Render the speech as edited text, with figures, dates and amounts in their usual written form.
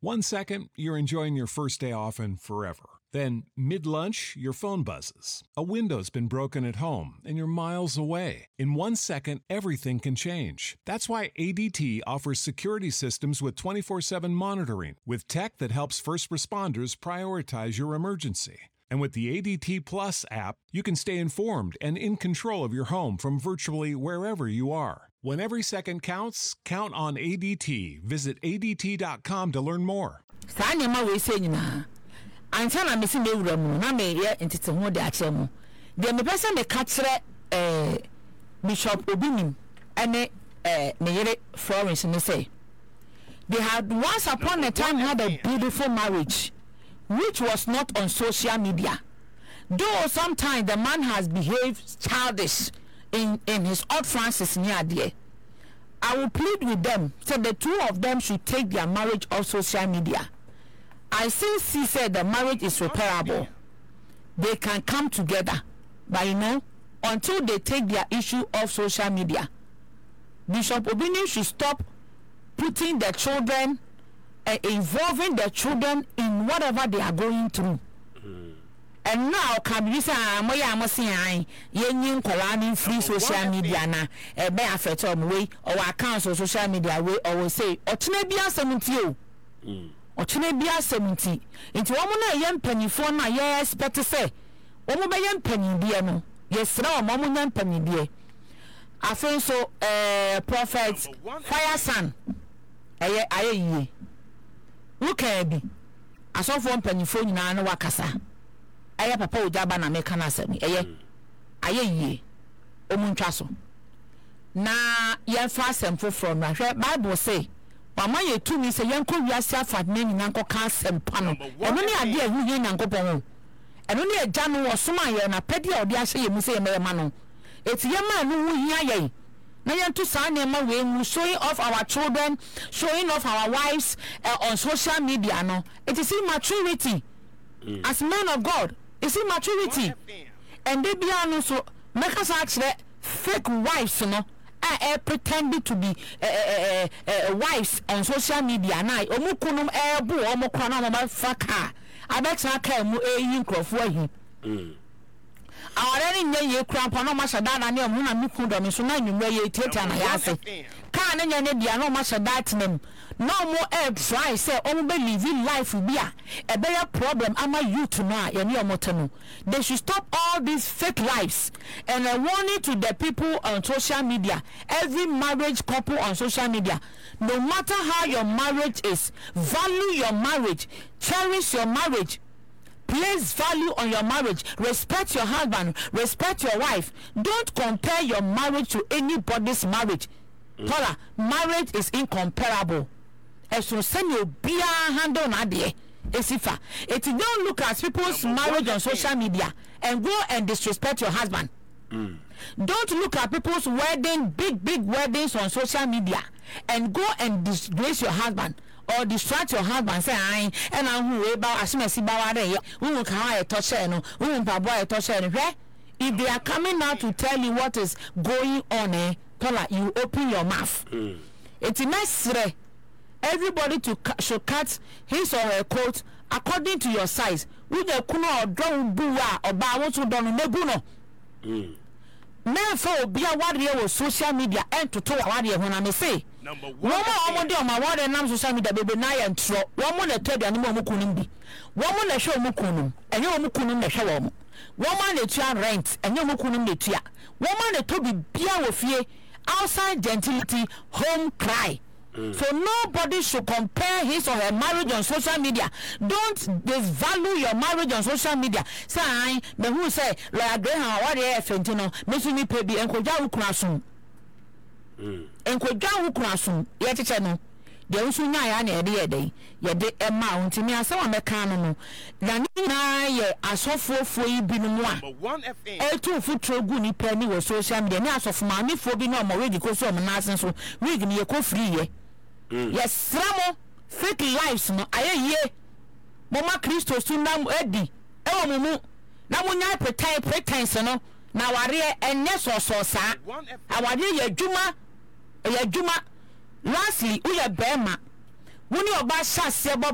1 second, you're enjoying your first day off and forever. Then, mid-lunch, your phone buzzes. A window's been broken at home and you're miles away. In 1 second, everything can change. That's why ADT offers security systems with 24/7 monitoring, with tech that helps first responders prioritize your emergency. And with the ADT Plus app, you can stay informed and in control of your home from virtually wherever you are. When every second counts, count on ADT. Visit ADT.com to learn more. Ansa na mesi mewura mu na me ye entete ho de ache mu de me pese me ka kire Bishop Obinim ene me yere Florence me say they had once upon a time had a beautiful marriage which was not on social media, though sometimes the man has behaved childish in his utterances near there. I will plead with them so the two of them should take their marriage off social media. I since said the marriage is repairable. They can come together, but until they take their issue off social media, Bishop Obinim should stop putting the children, involving the children in whatever they are going through. And now can be say moya amosia yenyin kwala free social media na be affect way or accounts on social media way or will say otune bia 70 otune bia 70 nti wo mo na ye mpanifo na ye expect say wo mo be ye mpanibie no yesra wo mo nya mpanibie afen so prophet fire son aye look at bi asofo mpanifo nyina na wakasa aye papa ojaba na meka na asemi aye omuntwa so na ye fa asem foforo na hwe Bible say mama ye tumi say yenko wiase afad na nyina nkoka asem pa no eno ne ade ahuye nyankopon ho eno ne agya no osoma ye na pedi a ode ahye ye mu say ye ma no eti ye ma no hu hia ye na yento sa na ma we showing off our children, showing off our wives on social media no it is immaturity. As men of God, it's immaturity. And they be so make us actually fake wives no pretending to be wives on social media na omukunum bu omukwana no ba faka abetna ka mu yin krofo ahi aware nye ye krampa no ma shada na ne mu na miku do me so na nwumwe ye tieta na ya ase ka na nya ne dia no ma shada atenam no more try say omo be living life bia e be a problem ama youth na ye ne omoto. They should stop all these fake lives. And I warning to the people on social media, every marriage couple on social media, no matter how your marriage is, value your marriage, cherish your marriage, place value on your marriage, respect your husband, respect your wife. Don't compare your marriage to anybody's marriage. Paula, marriage is incomparable. As you send your beer handle na de esifa. If you don't look at people's marriage on social media and go and disrespect your husband. Don't look at people's wedding, big weddings on social media and go and disgrace your husband or distract your husband. Say I and I'm who about asimesi baware who can I touch no who pabo touch no. If they are coming out to tell you what is going on, Paula, you open your mouth. It's necessary. Everybody should cut his or her coat according to your size. With the kuno or drum bua or ba what you done nebuno. Men for be a warrior social media and to talk warrior when I may say. Number one. One more my water and social media baby na and tro. One more tell the animal mukunimbi. One more show mukunum and your mukunum the show. One man the tia rent and your mukunum the tia. One man the to be beer with ye outside gentility home cry. So nobody should compare his or her marriage on social media. Don't disvalue your marriage on social media. Say, me who say, like Graham, what they have fentanyl, making me pay be and Koja Ukrasum. And Koja Ukrasum, yet it's no. The Usunya and a day, yet the amount to me as a mechanical. Lanina, ye, a soft for you be no one. A 2 foot troguni penny was social media. Now, of money for being no more ready because of Nasan, so we can be a co free. Yes, Ramo, fake lives, no, aye, Mama Christo, Sunam Eddie, Mumu, Namunya pretense, no, now I and yes or so, sir. Our dear Juma, lastly, we are Bema. When you are Basha,